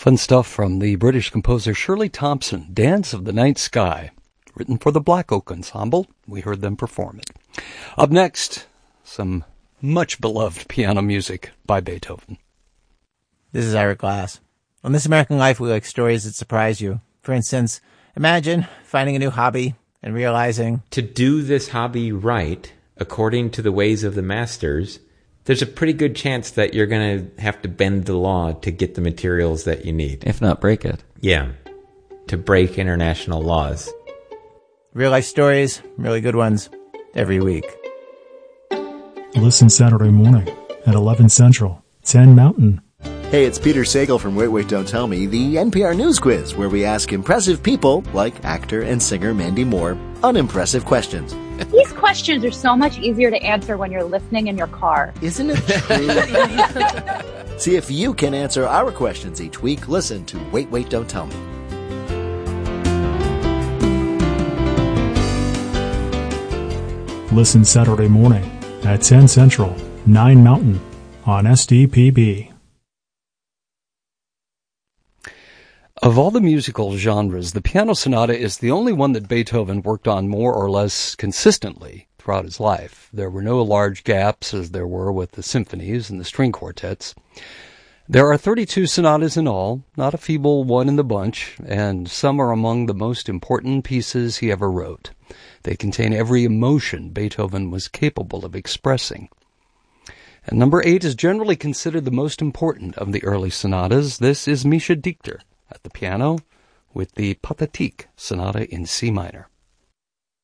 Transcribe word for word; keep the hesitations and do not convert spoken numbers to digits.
Fun stuff from the British composer Shirley Thompson, Dance of the Night Sky, written for the Black Oak Ensemble. We heard them perform it. Up next, some much beloved piano music by Beethoven. This is Ira Glass. On This American Life, we like stories that surprise you. For instance, imagine finding a new hobby and realizing to do this hobby right, according to the ways of the masters, there's a pretty good chance that you're going to have to bend the law to get the materials that you need. If not break it. Yeah, to break international laws. Real life stories, really good ones, every week. Listen Saturday morning at eleven Central, ten Mountain. Hey, it's Peter Sagal from Wait, Wait, Don't Tell Me, the N P R News Quiz, where we ask impressive people, like actor and singer Mandy Moore, unimpressive questions. These questions are so much easier to answer when you're listening in your car. Isn't it true? See if you can answer our questions each week. Listen to Wait, Wait, Don't Tell Me. Listen Saturday morning at ten Central, nine Mountain on S D P B. Of all the musical genres, the piano sonata is the only one that Beethoven worked on more or less consistently throughout his life. There were no large gaps as there were with the symphonies and the string quartets. There are thirty-two sonatas in all, not a feeble one in the bunch, and some are among the most important pieces he ever wrote. They contain every emotion Beethoven was capable of expressing. And number eight is generally considered the most important of the early sonatas. This is Mischa Dichter at the piano with the Pathetique Sonata in C minor.